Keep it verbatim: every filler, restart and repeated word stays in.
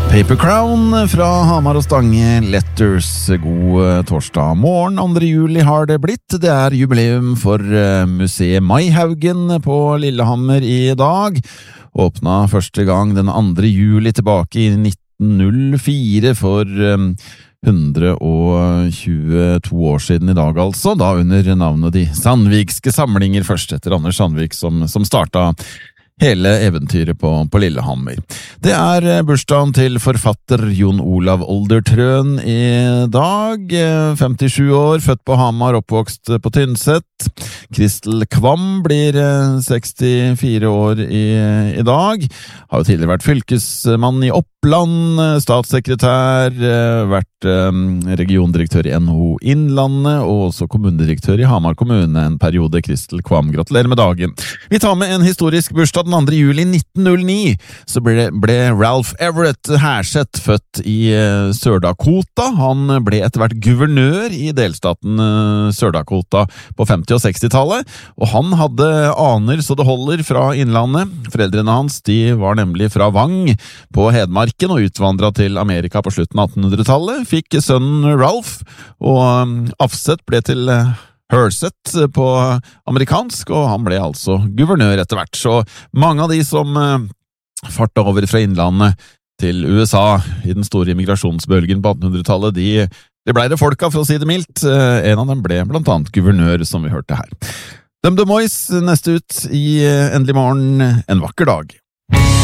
Paper Crown fra Hamar og Stange, Letters. God torsdag morgen, andre juli har det blitt. Det er jubileum for museet Maihaugen på Lillehammer i dag. Åpna første gang den andre juli tilbake i nitten null fire for hundre og tjueto år siden i dag altså, da under navnet De Sandvikske Samlinger først, etter Anders Sandvik som, som startet hele eventyret på, på Lillehammer. Det er bursdagen til forfatter Jon Olav Oldertrøen i dag, femtisju år, født på Hamar, oppvokst på Tynset. Kristel Kvam blir sekstifire år i, i dag, har jo tidligere vært fylkesmann i Oppland, statssekretær, vært regiondirektør i N H O Innlandet, og også kommunedirektør i Hamar kommune en periode. Kristel Kvam, gratulerer med dagen. Vi tar med en historisk bursdag. Den andre juli nitten null ni så ble, ble Ralph Everett Herseth født i uh, Sør-Dakota. Han ble etter hvert guvernør i delstaten uh, Sør-Dakota på femti- og sekstitallet, og han hadde aner så det holder fra innlandet. Foreldrene hans de var nemlig fra Vang på Hedmarken og utvandret til Amerika på slutten av attenhundretallet. Fikk sønnen Ralph, og um, Afseth ble til uh, Herseth på amerikansk, og han ble altså guvernør etter hvert. Så mange av de som uh, fartet over fra innlandet til U S A i den store immigrasjonsbølgen på attenhundretallet, de, de ble det folka, for å si det mildt. Uh, en av dem ble blant annet guvernør, som vi hørte her. Dum Dum Boys neste ut i uh, Endelig morgen, en vakker dag.